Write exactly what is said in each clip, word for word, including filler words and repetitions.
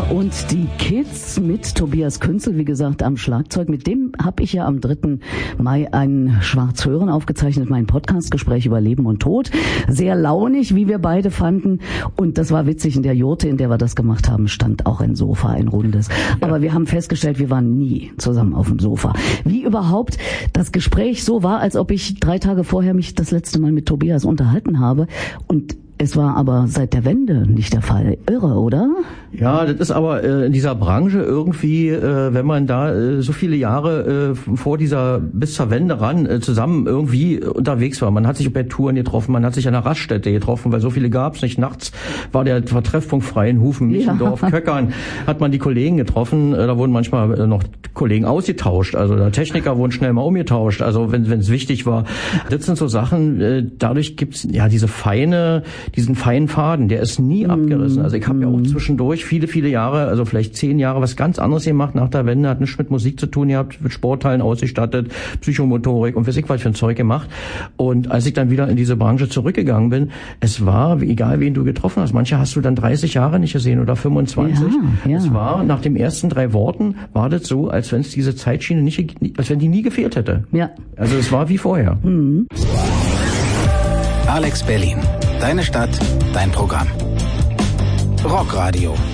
und die Kids mit Tobias Künzel, wie gesagt, am Schlagzeug. Mit dem habe ich ja am dritten Mai ein Schwarzhören aufgezeichnet, mein Podcastgespräch über Leben und Tod. Sehr launig, wie wir beide fanden. Und das war witzig, in der Jurte, in der wir das gemacht haben, stand auch ein Sofa, ein rundes. Ja. Aber wir haben festgestellt, wir waren nie zusammen auf dem Sofa. Wie überhaupt das Gespräch so war, als ob ich drei Tage vorher mich das letzte Mal mit Tobias unterhalten habe. Und es war aber seit der Wende nicht der Fall. Irre, oder? Ja, das ist aber äh, in dieser Branche irgendwie, äh, wenn man da äh, so viele Jahre äh, vor dieser, bis zur Wende ran, äh, zusammen irgendwie unterwegs war. Man hat sich bei Touren getroffen, man hat sich an der Raststätte getroffen, weil so viele gab's nicht. Nachts war der Treffpunkt frei in Hufen, Michendorf, ja. Köckern, hat man die Kollegen getroffen. Äh, da wurden manchmal äh, noch Kollegen ausgetauscht. Also der Techniker wurden schnell mal umgetauscht. Also wenn es wichtig war. Das sind so Sachen, äh, dadurch gibt's ja diese feine, diesen feinen Faden, der ist nie mm. abgerissen. Also ich habe mm. ja auch zwischendurch viele, viele Jahre, also vielleicht zehn Jahre, was ganz anderes gemacht nach der Wende, hat nichts mit Musik zu tun gehabt, mit Sporthallen ausgestattet, Psychomotorik und weiß ich was für ein Zeug gemacht. Und als ich dann wieder in diese Branche zurückgegangen bin, es war, egal wen du getroffen hast, manche hast du dann dreißig Jahre nicht gesehen oder fünfundzwanzig. Ja, ja. Es war, nach den ersten drei Worten, war das so, als wenn es diese Zeitschiene nicht, als wenn die nie gefehlt hätte. Ja. Also es war wie vorher. Mhm. Alex Berlin. Deine Stadt, dein Programm. Rockradio.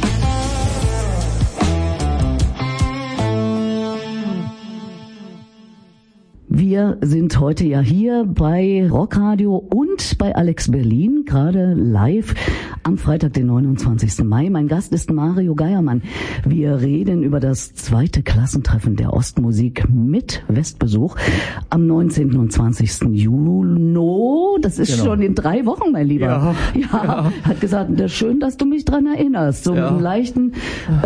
Wir sind heute ja hier bei Rockradio und bei Alex Berlin, gerade live am Freitag, den neunundzwanzigsten Mai. Mein Gast ist Mario Geiermann. Wir reden über das zweite Klassentreffen der Ostmusik mit Westbesuch am neunzehnten und zwanzigsten Juni. Das ist genau. Schon in drei Wochen, mein Lieber. Ja, ja, ja. Hat gesagt, das ist schön, dass du mich dran erinnerst. So ja. Mit einem leichten äh,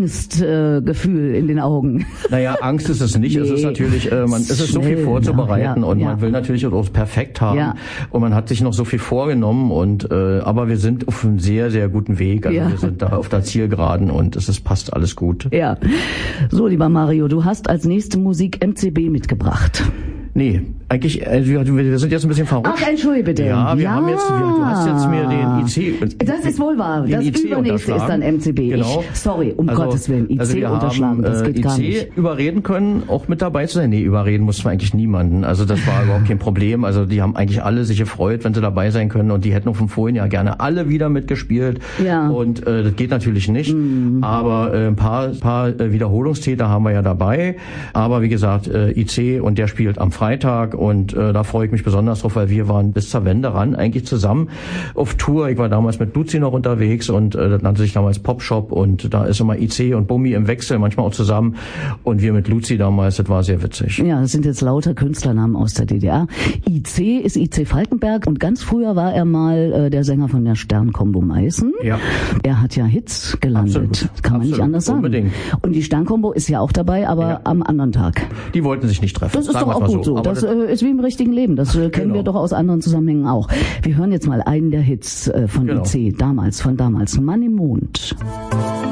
Angstgefühl äh, in den Augen. Naja, Angst ist es nicht. Nee. Es ist natürlich, äh, man, es ist so viel vorzubereiten ja, und ja. man will natürlich auch perfekt haben ja. und man hat sich noch so viel vorgenommen und äh, aber wir sind auf einem sehr, sehr guten Weg. Also ja. wir sind da auf der Zielgeraden und es ist, passt alles gut. Ja. So, lieber Mario, du hast als nächste Musik M C B mitgebracht. Nee, eigentlich, also wir, wir sind jetzt ein bisschen verrutscht. Ach, entschuldige bitte. Ja, wir ja. haben jetzt, wir, du hast jetzt mir den I C... Das ist wohl wahr. Das übernächste ist dann M C B. Genau. Ich, sorry, um also, Gottes Willen, I C also wir unterschlagen, haben, das äh, geht gar I C nicht. überreden können, auch mit dabei zu sein. Nee, überreden mussten wir eigentlich niemanden. Also das war überhaupt kein Problem. Also die haben eigentlich alle sich gefreut, wenn sie dabei sein können und die hätten auch vom vorigen Jahr gerne alle wieder mitgespielt. Ja. Und äh, das geht natürlich nicht. Mhm. Aber äh, ein paar, paar äh, Wiederholungstäter haben wir ja dabei. Aber wie gesagt, äh, I C und der spielt am Freitag und äh, da freue ich mich besonders drauf, weil wir waren bis zur Wende ran eigentlich zusammen auf Tour. Ich war damals mit Luzi noch unterwegs und äh, das nannte sich damals Popshop und da ist immer I C und Bummi im Wechsel, manchmal auch zusammen und wir mit Luzi damals, das war sehr witzig. Ja, das sind jetzt lauter Künstlernamen aus der D D R. I C ist I C Falkenberg und ganz früher war er mal äh, der Sänger von der Sternkombo Meißen. Ja. Er hat ja Hits gelandet, Absolut. kann man Absolut. nicht anders sagen. Unbedingt. Und die Sternkombo ist ja auch dabei, aber ja. am anderen Tag. Die wollten sich nicht treffen. Das ist doch auch gut so. so. Das, das äh, ist wie im richtigen Leben. Das äh, kennen genau. wir doch aus anderen Zusammenhängen auch. Wir hören jetzt mal einen der Hits äh, von genau. I C damals, von damals. Mann im Mond.